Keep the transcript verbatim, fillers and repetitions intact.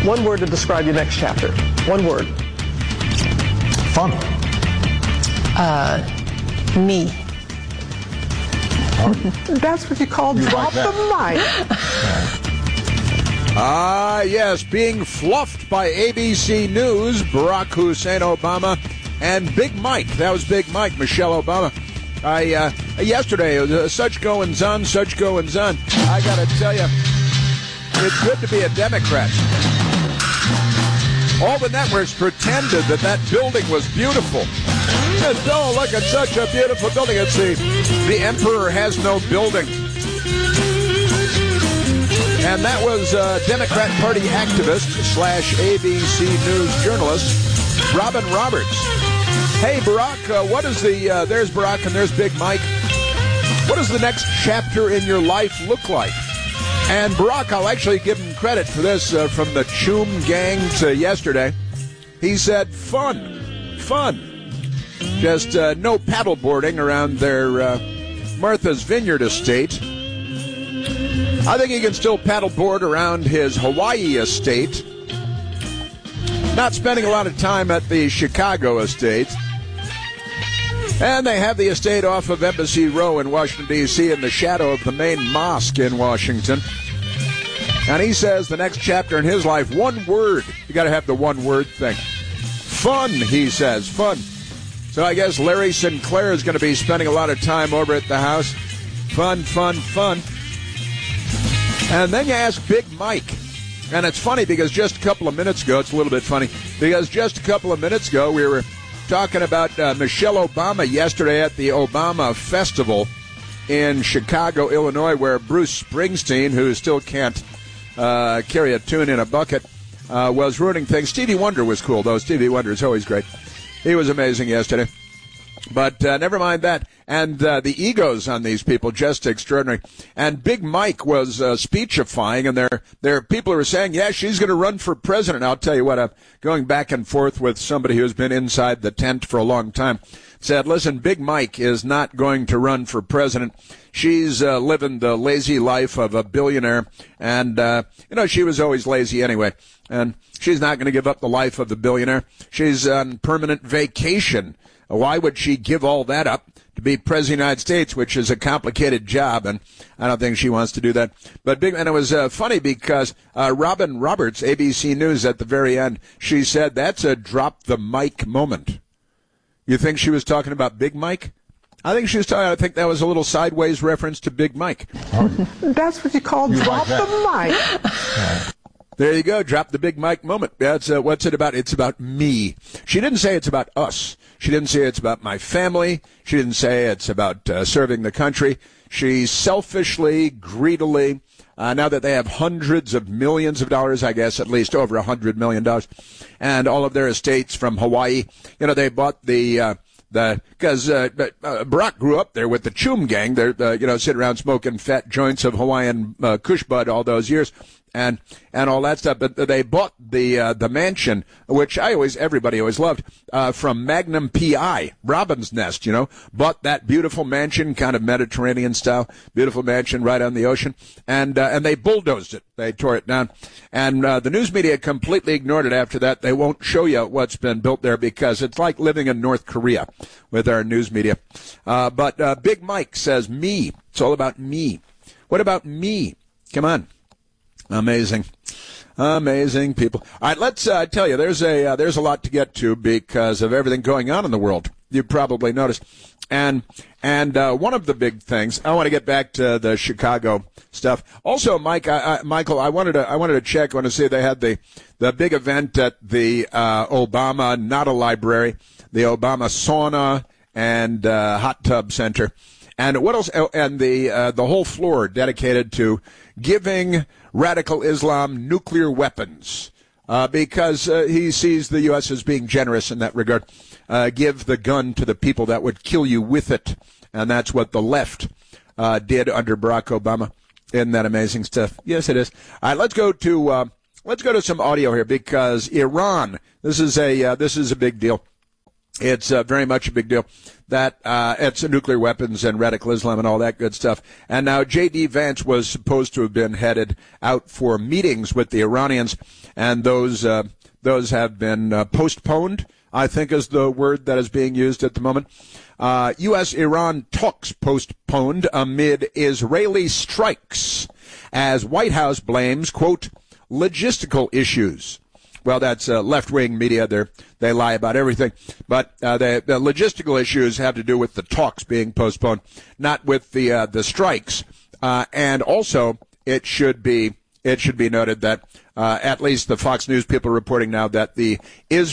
One word to describe your next chapter. One word. Fun. Uh, me. That's what you call You drop like the mic. Ah, uh, yes, being fluffed by A B C News, Barack Hussein Obama, and Big Mike. That was Big Mike, Michelle Obama. I uh, yesterday, it was uh, such goings on, such goings on. I got to tell you, it's good to be a Democrat. All the networks pretended that that building was beautiful. Just, oh, look at such a beautiful building. It's the, the emperor has no building. And that was uh, Democrat Party activist slash A B C News journalist Robin Roberts. Hey, Barack, uh, what is the, uh, there's Barack and there's Big Mike. What does the next chapter in your life look like? And Barack, I'll actually give him credit for this uh, from the Choom gang to yesterday. He said, fun, fun. Just uh, no paddleboarding around their uh, Martha's Vineyard estate. I think he can still paddleboard around his Hawaii estate. Not spending a lot of time at the Chicago estate. And they have the estate off of Embassy Row in Washington, D C in the shadow of the main mosque in Washington. And he says the next chapter in his life, one word. You got to have the one word thing. Fun, he says, fun. So I guess Larry Sinclair is going to be spending a lot of time over at the house. Fun, fun, fun. And then you ask Big Mike. And it's funny because just a couple of minutes ago, it's a little bit funny, because just a couple of minutes ago we were talking about uh, Michelle Obama yesterday at the Obama Festival in Chicago, Illinois, where Bruce Springsteen, who still can't uh, carry a tune in a bucket, uh, was ruining things. Stevie Wonder was cool, though. Stevie Wonder is always great. He was amazing yesterday. But uh, never mind that. And uh, the egos on these people, just extraordinary. And Big Mike was uh, speechifying, and there, there are people who are saying, yeah, she's going to run for president. I'll tell you what, I'm going back and forth with somebody who's been inside the tent for a long time. Said, listen, Big Mike is not going to run for president. She's uh, living the lazy life of a billionaire. And, uh, you know, she was always lazy anyway. And she's not going to give up the life of the billionaire. She's on permanent vacation. Why would she give all that up to be president of the United States, which is a complicated job, and I don't think she wants to do that. But big, and it was uh, funny because uh, Robin Roberts, A B C News, at the very end, she said that's a drop the mic moment. You think she was talking about Big Mike? I think she was talking. I think that was a little sideways reference to Big Mike. That's what you call You drop like the mic. Yeah. There you go. Drop the Big Mike moment. That's uh, what's it about? It's about me. She didn't say it's about us. She didn't say it's about my family. She didn't say it's about uh, serving the country. She selfishly, greedily, uh, now that they have hundreds of millions of dollars, I guess at least over a hundred million dollars, and all of their estates from Hawaii, you know, they bought the, uh, the, because uh, uh, Barack grew up there with the Choom gang. They're, uh, you know, sitting around smoking fat joints of Hawaiian uh, Kush Bud all those years. And and all that stuff, but they bought the uh, the mansion, which I always everybody always loved, uh, from Magnum P I, Robin's Nest. You know, bought that beautiful mansion, kind of Mediterranean style, beautiful mansion right on the ocean, and uh, and they bulldozed it. They tore it down, and uh, the news media completely ignored it. After that, they won't show you what's been built there because it's like living in North Korea with our news media. Uh, but uh, Big Mike says me. It's all about me. What about me? Come on. Amazing. Amazing people. All right, let's uh, tell you, there's a uh, there's a lot to get to because of everything going on in the world. You probably noticed. And and uh, one of the big things, I want to get back to the Chicago stuff. Also, Mike, I, I, Michael, I wanted to I wanted to check. I want to see they had the the big event at the uh, Obama, not a library, the Obama sauna and uh, hot tub center. And what else? Oh, and the uh, the whole floor dedicated to giving radical Islam nuclear weapons uh, because uh, he sees the U S as being generous in that regard. Uh, give the gun to the people that would kill you with it, and that's what the left uh, did under Barack Obama. Isn't that amazing stuff? Yes, it is. All right, let's go to uh, let's go to some audio here because Iran. This is a uh, this is a big deal. It's uh, very much a big deal. That uh, it's nuclear weapons and radical Islam and all that good stuff. And now J D. Vance was supposed to have been headed out for meetings with the Iranians, and those uh, those have been uh, postponed, I think is the word that is being used at the moment. Uh, U S Iran talks postponed amid Israeli strikes as White House blames, quote, logistical issues. Well, that's uh, left-wing media. They they lie about everything. But uh, the, the logistical issues have to do with the talks being postponed, not with the uh, the strikes. Uh, and also, it should be it should be noted that uh, at least the Fox News people are reporting now that the Israel